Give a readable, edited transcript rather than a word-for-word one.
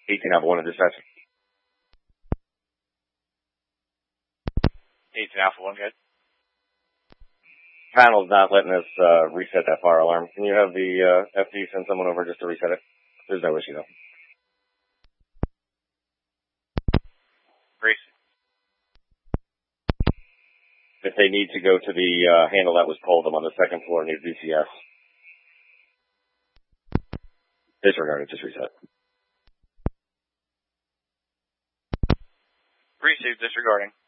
18 Alpha 1 to dispatch. 18 Alpha 1, good. Panel's not letting us reset that fire alarm. Can you have the FD send someone over just to reset it? There's no issue, though. Greasy. If they need to go to the handle that was pulled, them on the second floor near DCS. Disregard it, just reset. Received, disregarding.